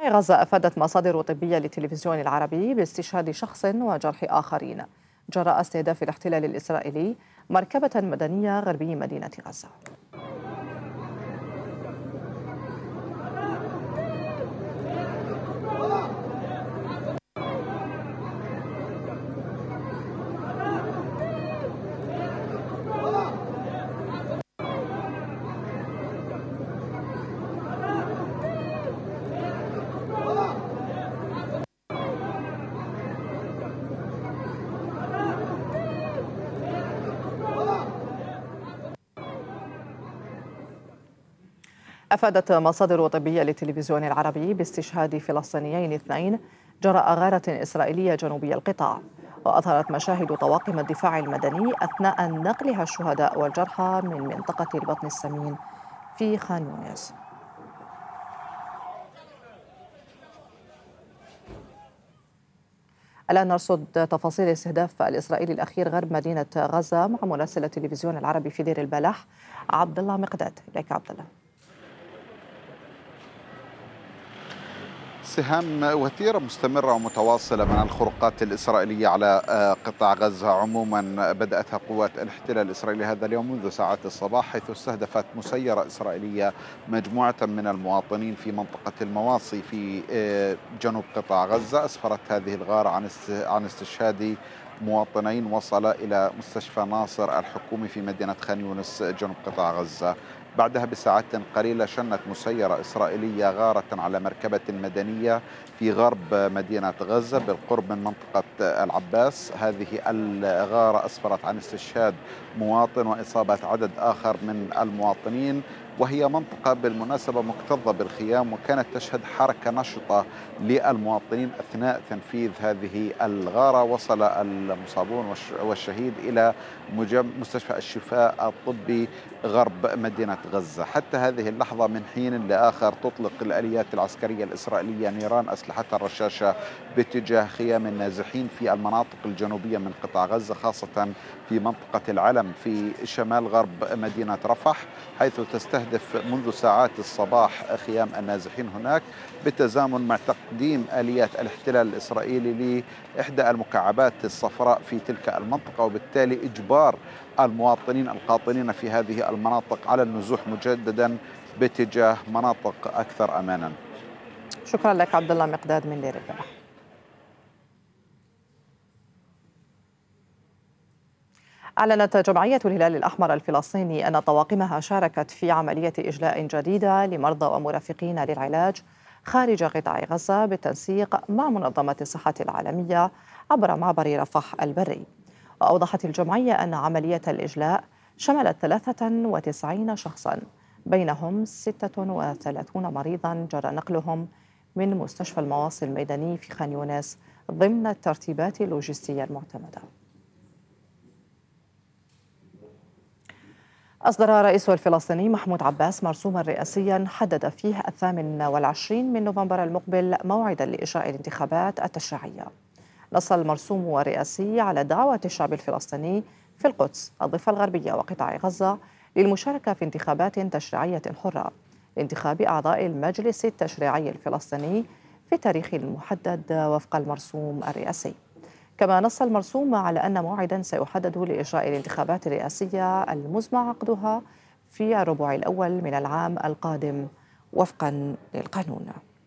غزة أفادت مصادر طبية للتلفزيون العربي باستشهاد شخص وجرح آخرين جراء استهداف الاحتلال الإسرائيلي مركبة مدنية غربي مدينة غزة. أفادت مصادر طبية للتلفزيون العربي باستشهاد فلسطينيين اثنين جراء غارة إسرائيلية جنوبي القطاع، وأظهرت مشاهد طواقم الدفاع المدني أثناء نقلها الشهداء والجرحى من منطقة البطن السمين في خان يونس. الآن نرصد تفاصيل الاستهداف الإسرائيلي الأخير غرب مدينة غزة مع مراسل التلفزيون العربي في دير البلح عبد الله مقداد. إليك عبد الله. سهام وتيرة مستمرة ومتواصلة من الخروقات الإسرائيلية على قطاع غزة عموما بدأتها قوات الاحتلال الإسرائيلي هذا اليوم منذ ساعات الصباح، حيث استهدفت مسيرة إسرائيلية مجموعة من المواطنين في منطقة المواصي في جنوب قطاع غزة. أسفرت هذه الغارة عن استشهاد مواطنين وصل إلى مستشفى ناصر الحكومي في مدينة خان يونس جنوب قطاع غزة. بعدها بساعات قليلة شنت مسيرة إسرائيلية غارة على مركبة مدنية في غرب مدينة غزة بالقرب من منطقة العباس. هذه الغارة أسفرت عن استشهاد مواطن وإصابة عدد آخر من المواطنين، وهي منطقة بالمناسبة مكتظة بالخيام، وكانت تشهد حركة نشطة للمواطنين أثناء تنفيذ هذه الغارة. وصل المصابون والشهيد إلى مستشفى الشفاء الطبي غرب مدينة غزة. حتى هذه اللحظة من حين لآخر تطلق الآليات العسكرية الإسرائيلية نيران أسلحتها الرشاشة باتجاه خيام النازحين في المناطق الجنوبية من قطاع غزة، خاصة في منطقة العلم في شمال غرب مدينة رفح، حيث تستهدف منذ ساعات الصباح خيام النازحين هناك بالتزامن مع تقديم آليات الاحتلال الإسرائيلي لإحدى المكعبات الصفراء في تلك المنطقة، وبالتالي إجبار المواطنين القاطنين في هذه المناطق على النزوح مجددا باتجاه مناطق أكثر أمانا. شكرا لك عبد الله مقداد من دير البلح. أعلنت جمعية الهلال الأحمر الفلسطيني أن طواقمها شاركت في عملية إجلاء جديدة لمرضى ومرافقين للعلاج خارج قطاع غزة بالتنسيق مع منظمة الصحة العالمية عبر معبر رفح البري. وأوضحت الجمعية أن عملية الإجلاء شملت 93 شخصاً، بينهم 36 مريضاً جرى نقلهم من مستشفى المواصي الميداني في خان يونس ضمن الترتيبات اللوجستية المعتمدة. أصدر رئيس الفلسطيني محمود عباس مرسوما رئاسيا حدد فيه 28 من نوفمبر المقبل موعدا لإجراء الانتخابات التشريعية. نص المرسوم الرئاسي على دعوة الشعب الفلسطيني في القدس، الضفة الغربية وقطاع غزة للمشاركة في انتخابات تشريعية حرة لانتخاب أعضاء المجلس التشريعي الفلسطيني في التاريخ المحدد وفق المرسوم الرئاسي. كما نص المرسوم على أن موعدا سيحدد لإجراء الانتخابات الرئاسية المزمع عقدها في الربع الأول من العام القادم وفقا للقانون.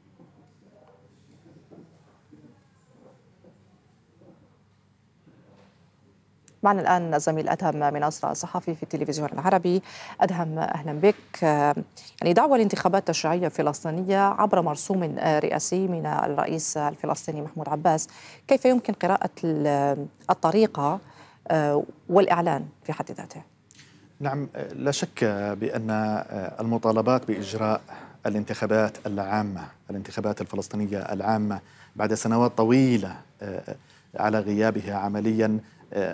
معنا الآن الزميل أدهم مناصر الصحفي في التلفزيون العربي. أدهم، أهلا بك. يعني دعوة لانتخابات تشريعية فلسطينية عبر مرسوم رئاسي من الرئيس الفلسطيني محمود عباس، كيف يمكن قراءة الطريقة والإعلان في حد ذاته؟ نعم، لا شك بأن المطالبات بإجراء الانتخابات العامة، الانتخابات الفلسطينية العامة بعد سنوات طويلة على غيابها عمليا